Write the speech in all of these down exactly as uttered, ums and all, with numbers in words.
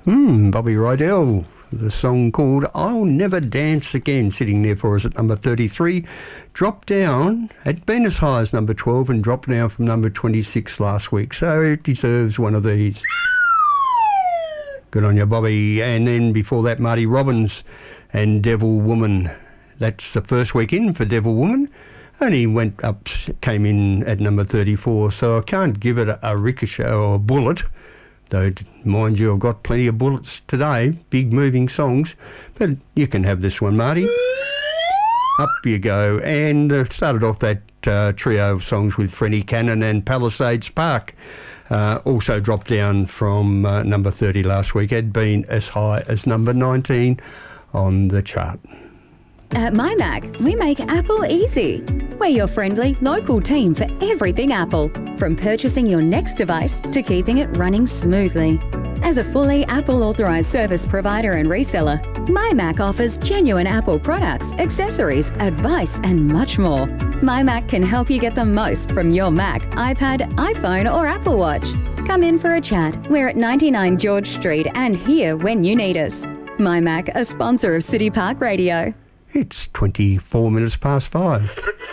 Hmm, Bobby Rydell, the song called I'll Never Dance Again, sitting there for us at number thirty-three. Dropped down, had been as high as number twelve and dropped down from number twenty-six last week, so it deserves one of these. Good on you, Bobby. And then before that, Marty Robbins and Devil Woman. That's the first week in for Devil Woman. Only went up, came in at number thirty-four, so I can't give it a, a ricochet or a bullet. Though, mind you, I've got plenty of bullets today, big moving songs, but you can have this one, Marty. Up you go. And uh, started off that uh, trio of songs with Freddie Cannon and Palisades Park. Uh, also dropped down from uh, number thirty last week, had been as high as number nineteen on the chart. At MyMac, we make Apple easy. We're your friendly, local team for everything Apple, from purchasing your next device to keeping it running smoothly. As a fully Apple-authorised service provider and reseller, MyMac offers genuine Apple products, accessories, advice and much more. MyMac can help you get the most from your Mac, iPad, iPhone or Apple Watch. Come in for a chat. We're at ninety-nine George Street and here when you need us. MyMac, a sponsor of City Park Radio. It's twenty-four minutes past five.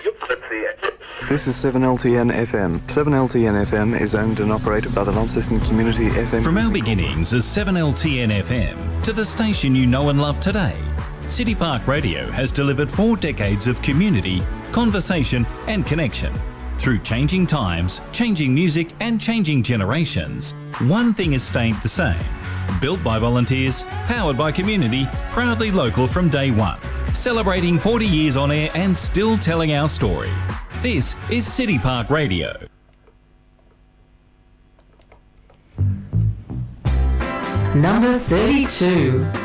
This is seven L T N F M. seven L T N F M is owned and operated by the Launceston Community F M. From our beginnings as seven L T N F M to the station you know and love today, City Park Radio has delivered four decades of community, conversation and connection. Through changing times, changing music and changing generations, one thing has stayed the same. Built by volunteers, powered by community, proudly local from day one. Celebrating forty years on air and still telling our story. This is City Park Radio. Number thirty-two.